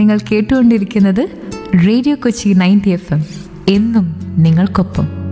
നിങ്ങൾ കേട്ടുകൊണ്ടിരിക്കുന്നത് radio Kochi 90 FM. എന്നും നിങ്ങൾക്കൊപ്പം.